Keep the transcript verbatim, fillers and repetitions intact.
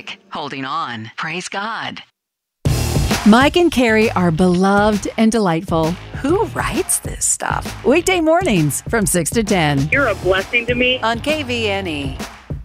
music, holding on. Praise God. Mike and Carrie are beloved and delightful. Who writes this stuff? Weekday mornings from six to ten You're a blessing to me. on K V N E.